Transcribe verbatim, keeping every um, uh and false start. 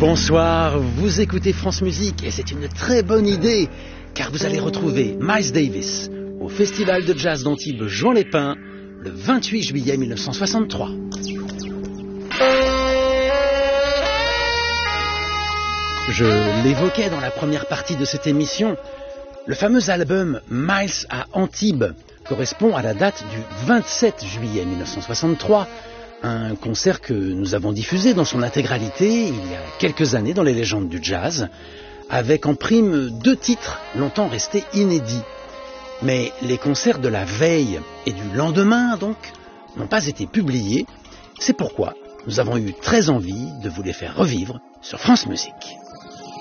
Bonsoir, vous écoutez France Musique et c'est une très bonne idée car vous allez retrouver Miles Davis au Festival de Jazz d'Antibes Juan Lépin le vingt-huit juillet mille neuf cent soixante-trois. Je l'évoquais dans la première partie de cette émission, le fameux album Miles à Antibes correspond à la date du vingt-sept juillet mille neuf cent soixante-trois, un concert que nous avons diffusé dans son intégralité il y a quelques années dans les légendes du jazz, avec en prime deux titres longtemps restés inédits. Mais les concerts de la veille et du lendemain, donc, n'ont pas été publiés. C'est pourquoi nous avons eu très envie de vous les faire revivre sur France Musique.